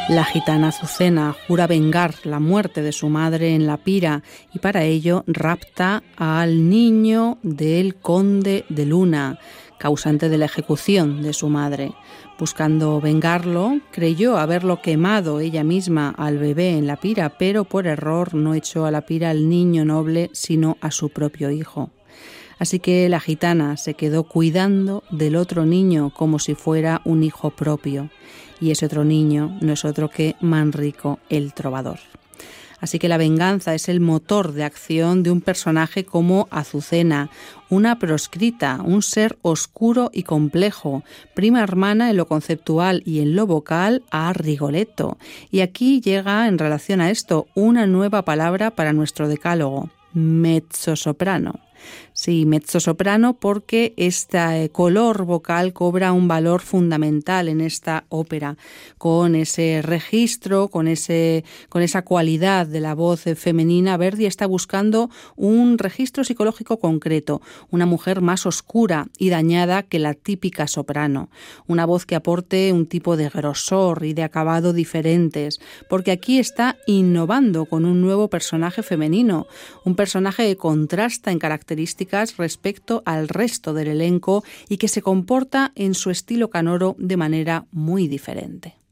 La gitana Azucena jura vengar la muerte de su madre en la pira y para ello rapta al niño del conde de Luna, causante de la ejecución de su madre. Buscando vengarlo, creyó haberlo quemado ella misma al bebé en la pira, pero por error no echó a la pira al niño noble, sino a su propio hijo. Así que la gitana se quedó cuidando del otro niño como si fuera un hijo propio. Y ese otro niño no es otro que Manrico el trovador. Así que la venganza es el motor de acción de un personaje como Azucena, una proscrita, un ser oscuro y complejo, prima hermana en lo conceptual y en lo vocal a Rigoletto. Y aquí llega, en relación a esto, una nueva palabra para nuestro decálogo: mezzosoprano. Sí, mezzosoprano, porque este color vocal cobra un valor fundamental en esta ópera, con ese registro, con esa cualidad de la voz femenina. Verdi está buscando un registro psicológico concreto, una mujer más oscura y dañada que la típica soprano, una voz que aporte un tipo de grosor y de acabado diferentes, porque aquí está innovando con un nuevo personaje femenino, un personaje que contrasta en características respecto al resto del elenco y que se comporta en su estilo canoro de manera muy diferente.